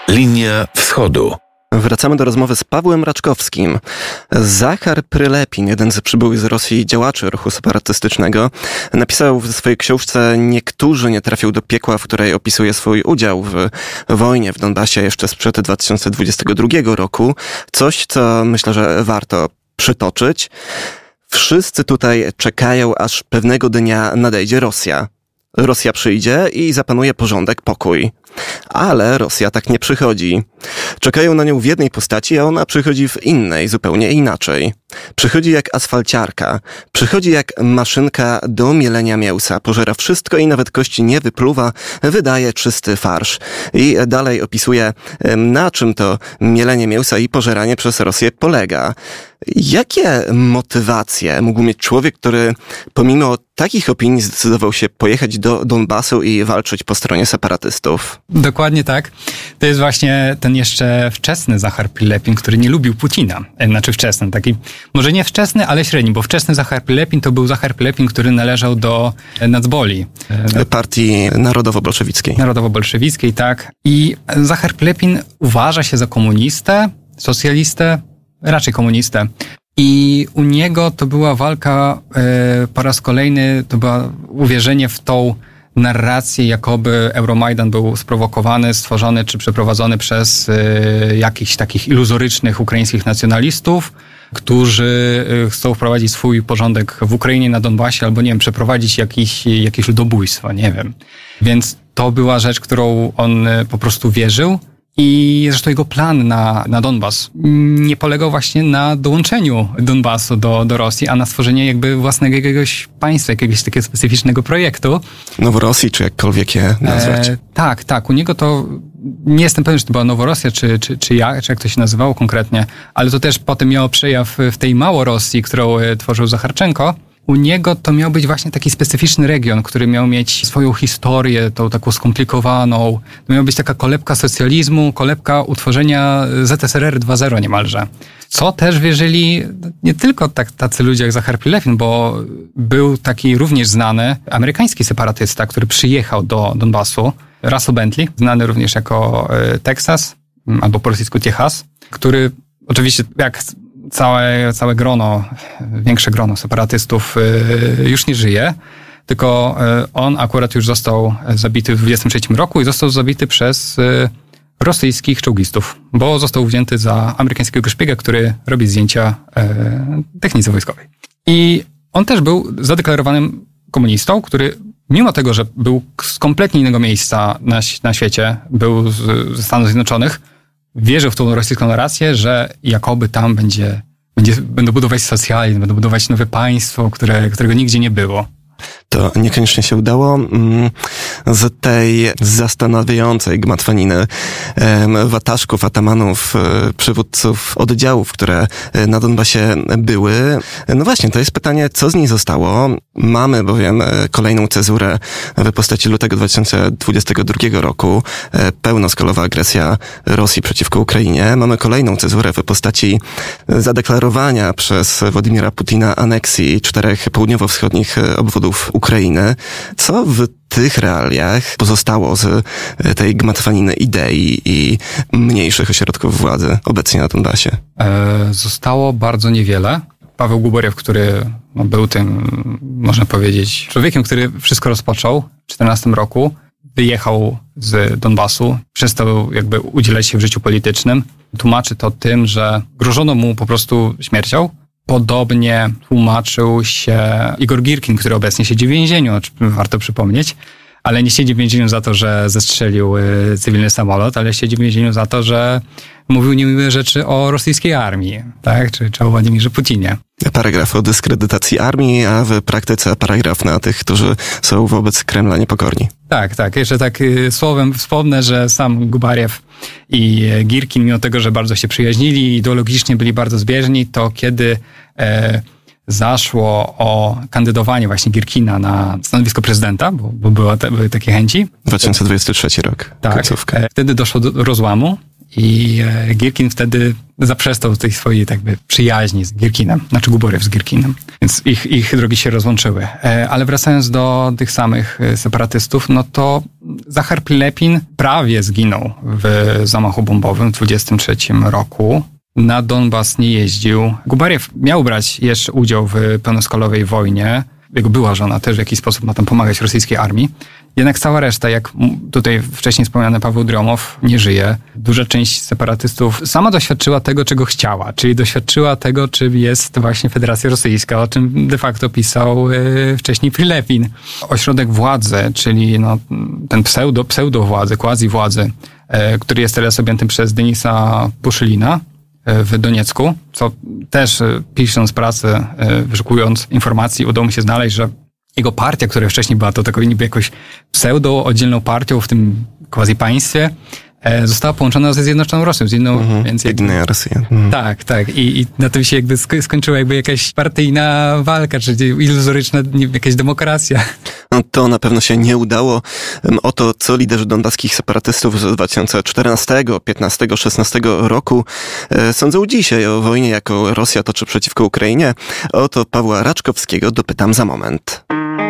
Linia Wschodu. Wracamy do rozmowy z Pawłem Raczkowskim. Zachar Prylepin, jeden z przybyłych z Rosji działaczy ruchu separatystycznego, napisał w swojej książce "Niektórzy nie trafią do piekła", w której opisuje swój udział w wojnie w Donbasie jeszcze sprzed 2022 roku. Coś, co myślę, że warto przytoczyć. Wszyscy tutaj czekają, aż pewnego dnia nadejdzie Rosja. Rosja przyjdzie i zapanuje porządek, pokój. Ale Rosja tak nie przychodzi. Czekają na nią w jednej postaci, a ona przychodzi w innej, zupełnie inaczej. Przychodzi jak asfalciarka. Przychodzi jak maszynka do mielenia mięsa. Pożera wszystko i nawet kości nie wypluwa. Wydaje czysty farsz. I dalej opisuje, na czym to mielenie mięsa i pożeranie przez Rosję polega. Jakie motywacje mógł mieć człowiek, który pomimo takich opinii zdecydował się pojechać do Donbasu i walczyć po stronie separatystów? Dokładnie tak. To jest właśnie ten jeszcze wczesny Zachar Prylepin, który nie lubił Putina. Znaczy wczesny, taki może nie wczesny, ale średni, bo wczesny Zachar Prylepin to był Zachar Prylepin, który należał do Nacboli. Partii Narodowo-Bolszewickiej. Narodowo-Bolszewickiej, tak. I Zachar Prylepin uważa się za komunistę, socjalistę, raczej komunistę. I u niego to była walka po raz kolejny, to było uwierzenie w tą narrację, jakoby Euromajdan był sprowokowany, stworzony czy przeprowadzony przez jakichś takich iluzorycznych ukraińskich nacjonalistów, którzy chcą wprowadzić swój porządek w Ukrainie, na Donbasie, albo nie wiem, przeprowadzić jakieś ludobójstwo, nie wiem. Więc to była rzecz, którą on po prostu wierzył. I zresztą jego plan na Donbas nie polegał właśnie na dołączeniu Donbasu do Rosji, a na stworzenie jakby własnego jakiegoś państwa, jakiegoś takiego specyficznego projektu. Noworossii, czy jakkolwiek je nazwać. Tak. U niego to, nie jestem pewien, czy to była Noworossja, czy jak to się nazywało konkretnie, ale to też potem miało przejaw w tej Małorosji, którą tworzył Zacharczenko. U niego to miał być właśnie taki specyficzny region, który miał mieć swoją historię, tą taką skomplikowaną. To miała być taka kolebka socjalizmu, kolebka utworzenia ZSRR 2.0 niemalże. Co też wierzyli nie tylko tacy ludzie jak Zachar Prylepin, bo był taki również znany amerykański separatysta, który przyjechał do Donbasu, Russell Bentley, znany również jako Texas, albo po rosyjsku Texas, który oczywiście jak całe grono, większe grono separatystów już nie żyje, tylko on akurat już został zabity w 1923 roku i został zabity przez rosyjskich czołgistów, bo został wzięty za amerykańskiego szpiega, który robi zdjęcia technice wojskowej. I on też był zadeklarowanym komunistą, który mimo tego, że był z kompletnie innego miejsca na świecie, był ze Stanów Zjednoczonych, wierzył w tą rosyjską narrację, że jakoby tam będą budować socjalizm, będą budować nowe państwo, którego nigdzie nie było. To niekoniecznie się udało. Z tej zastanawiającej gmatwaniny wataszków, atamanów, przywódców oddziałów, które na Donbasie były. No właśnie, to jest pytanie, co z niej zostało. Mamy bowiem kolejną cezurę w postaci lutego 2022 roku. Pełnoskalowa agresja Rosji przeciwko Ukrainie. Mamy kolejną cezurę w postaci zadeklarowania przez Władimira Putina aneksji 4 południowo-wschodnich obwodów Ukrainy. Co w tych realiach pozostało z tej gmatwaniny idei i mniejszych ośrodków władzy obecnie na Donbasie? Zostało bardzo niewiele. Paweł Guboriew, który był tym, można powiedzieć, człowiekiem, który wszystko rozpoczął w 2014 roku, wyjechał z Donbasu, przestał jakby udzielać się w życiu politycznym. Tłumaczy to tym, że grożono mu po prostu śmiercią. Podobnie tłumaczył się Igor Girkin, który obecnie siedzi w więzieniu, warto przypomnieć, ale nie siedzi w więzieniu za to, że zestrzelił cywilny samolot, ale siedzi w więzieniu za to, że mówił niemiłe rzeczy o rosyjskiej armii, tak? Czy o Władimirze Putinie. Paragraf o dyskredytacji armii, a w praktyce paragraf na tych, którzy są wobec Kremla niepokorni. Tak. Jeszcze tak słowem wspomnę, że sam Gubariew i Girkin, mimo tego, że bardzo się przyjaźnili, ideologicznie byli bardzo zbieżni, to kiedy zaszło o kandydowanie właśnie Girkina na stanowisko prezydenta, bo były takie chęci. 2023 rok, tak, końcówka. Wtedy doszło do rozłamu I Girkin wtedy zaprzestał tej swojej przyjaźni z Girkinem, Guborew z Girkinem. Więc ich drogi się rozłączyły. Ale wracając do tych samych separatystów, no to Zachar Prilepin prawie zginął w zamachu bombowym w 1923 roku. Na Donbas nie jeździł. Gubarew miał brać jeszcze udział w pełnoskalowej wojnie. Jego była żona też w jakiś sposób ma tam pomagać rosyjskiej armii. Jednak cała reszta, jak tutaj wcześniej wspomniany Paweł Dromow, nie żyje. Duża część separatystów sama doświadczyła tego, czego chciała, czyli doświadczyła tego, czym jest właśnie Federacja Rosyjska, o czym de facto pisał wcześniej Prilepin. Ośrodek władzy, czyli ten pseudo-władzy, quasi-władzy, który jest teraz objęty przez Denisa Puszylina w Doniecku, co też pisząc pracę, wyszukując informacji, udało mi się znaleźć, że jego partia, która wcześniej była to taką niby jakąś pseudo-oddzielną partią w tym quasi-państwie, została połączona ze Zjednoczoną Rosją, z inną... Jedyna Rosja. Tak. I na tym się skończyła jakaś partyjna walka, czy iluzoryczna jakaś demokracja. No to na pewno się nie udało. O to, co liderzy donbaskich separatystów z 2014, 15, 16 roku sądzą dzisiaj o wojnie, jaką Rosja toczy przeciwko Ukrainie. O to Pawła Raczkowskiego dopytam za moment.